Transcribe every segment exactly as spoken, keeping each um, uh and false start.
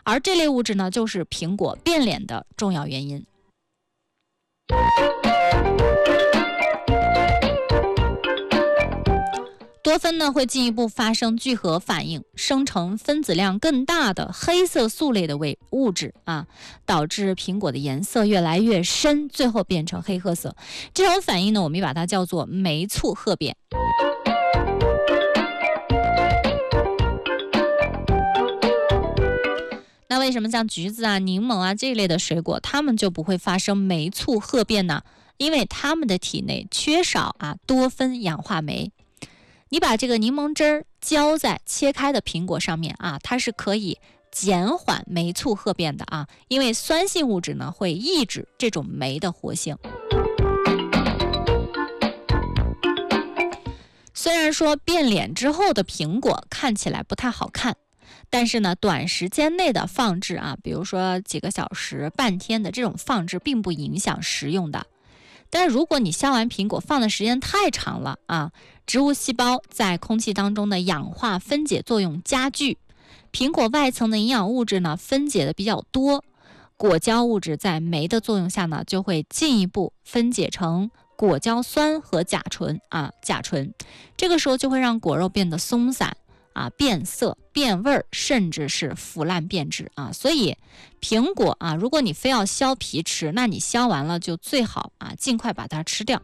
而这类物质呢，就是苹果变脸的重要原因。多酚呢会进一步发生聚合反应，生成分子量更大的黑色素类的物质啊，导致苹果的颜色越来越深，最后变成黑褐色。这种反应呢，我们把它叫做酶促褐变。那为什么像橘子啊、柠檬啊这一类的水果，它们就不会发生酶促褐变呢？因为它们的体内缺少啊多酚氧化酶。你把这个柠檬汁儿浇在切开的苹果上面啊，它是可以减缓酶促褐变的啊，因为酸性物质呢会抑制这种酶的活性。虽然说变脸之后的苹果看起来不太好看，但是呢，短时间内的放置啊，比如说几个小时、半天的这种放置，并不影响食用的。但是如果你削完苹果放的时间太长了啊，植物细胞在空气当中的氧化分解作用加剧，苹果外层的营养物质呢分解的比较多，果胶物质在酶的作用下呢，就会进一步分解成果胶酸和甲醇啊，甲醇，这个时候就会让果肉变得松散啊，变色、变味儿，甚至是腐烂变质啊。所以苹果啊，如果你非要削皮吃，那你削完了就最好啊，尽快把它吃掉。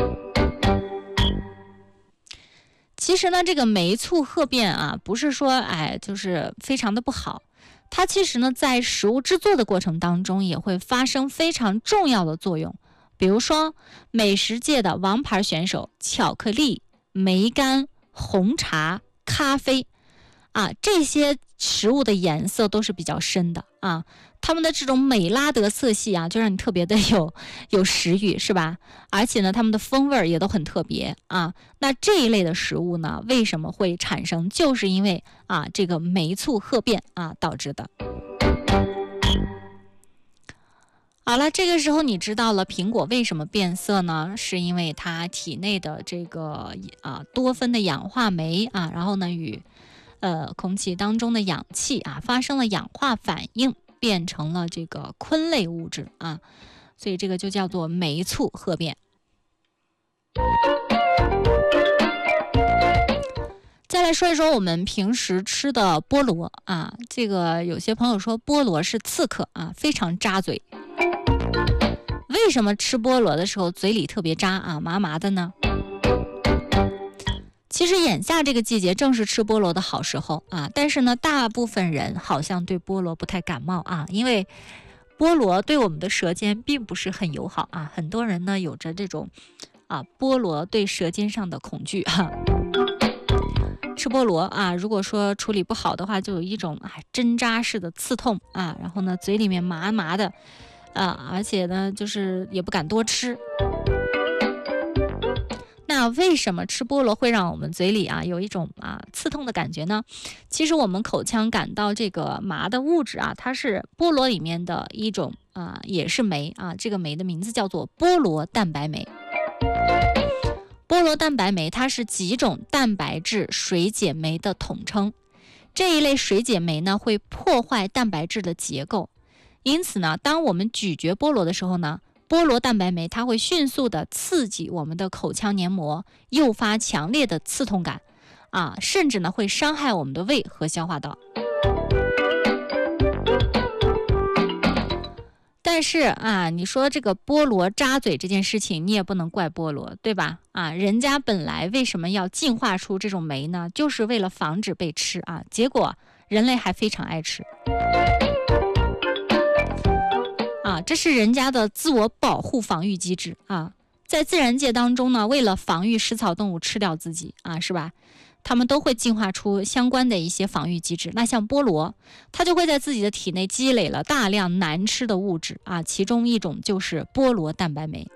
其实呢，这个酶促褐变啊，不是说哎就是非常的不好，它其实呢在食物制作的过程当中也会发生非常重要的作用。比如说美食界的王牌选手巧克力、梅干、红茶、咖啡啊，这些食物的颜色都是比较深的啊，它们的这种美拉德色系啊，就让你特别的有有食欲，是吧？而且呢，它们的风味也都很特别啊。那这一类的食物呢，为什么会产生？就是因为啊，这个酶促褐变啊导致的。好了，这个时候你知道了苹果为什么变色呢？是因为它体内的这个啊多酚的氧化酶啊，然后呢与呃空气当中的氧气啊发生了氧化反应，变成了这个醌类物质啊，所以这个就叫做酶促褐变。再来说一说我们平时吃的菠萝啊，这个有些朋友说菠萝是刺客啊，非常扎嘴。为什么吃菠萝的时候嘴里特别扎啊，麻麻的呢？其实眼下这个季节正是吃菠萝的好时候啊，但是呢，大部分人好像对菠萝不太感冒啊，因为菠萝对我们的舌尖并不是很友好啊，很多人呢有着这种啊菠萝对舌尖上的恐惧哈、啊。吃菠萝啊，如果说处理不好的话，就有一种啊针扎式的刺痛啊，然后呢嘴里面麻麻的。啊，而且呢，就是也不敢多吃。那为什么吃菠萝会让我们嘴里啊有一种啊刺痛的感觉呢？其实我们口腔感到这个麻的物质啊，它是菠萝里面的一种啊，也是酶啊，这个酶的名字叫做菠萝蛋白酶。菠萝蛋白酶它是几种蛋白质水解酶的统称，这一类水解酶呢会破坏蛋白质的结构。因此呢，当我们咀嚼菠萝的时候呢，菠萝蛋白酶它会迅速的刺激我们的口腔黏膜，诱发强烈的刺痛感啊，甚至呢会伤害我们的胃和消化道。但是啊，你说这个菠萝扎嘴这件事情，你也不能怪菠萝，对吧？啊，人家本来为什么要进化出这种酶呢？就是为了防止被吃啊，结果人类还非常爱吃。啊，这是人家的自我保护防御机制啊！在自然界当中呢，为了防御食草动物吃掉自己啊，是吧？它们都会进化出相关的一些防御机制。那像菠萝，它就会在自己的体内积累了大量难吃的物质啊，其中一种就是菠萝蛋白酶。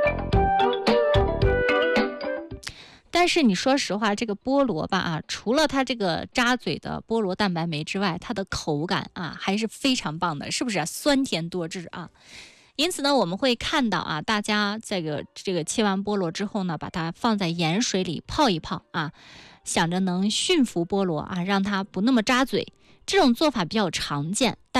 但是你说实话，这个菠萝吧啊，除了它这个扎嘴的菠萝蛋白酶之外，它的口感啊还是非常棒的，是不是啊？酸甜多汁啊。因此呢，我们会看到啊，大家这个这个切完菠萝之后呢，把它放在盐水里泡一泡啊，想着能驯服菠萝啊，让它不那么扎嘴。这种做法比较常见